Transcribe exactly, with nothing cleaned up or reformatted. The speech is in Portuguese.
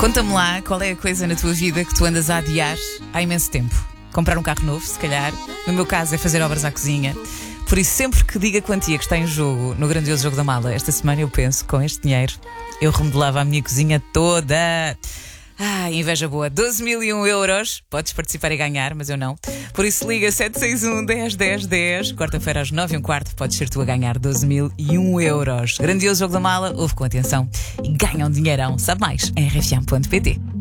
Conta-me lá qual é a coisa na tua vida que tu andas a adiar há imenso tempo. Comprar um carro novo, se calhar. No meu caso é fazer obras à cozinha. Por isso, sempre que diga a quantia que está em jogo no grandioso jogo da mala, esta semana eu penso, com este dinheiro, eu remodelava a minha cozinha toda. Ah, inveja boa, doze mil e um euros. Podes participar e ganhar, mas eu não. Por isso liga sete seis um, dez, dez, dez. Quarta-feira às nove e um quarto podes ser tu a ganhar doze mil e um euros. Grandioso jogo da mala, ouve com atenção e ganha um dinheirão. Sabe mais em r f m ponto p t.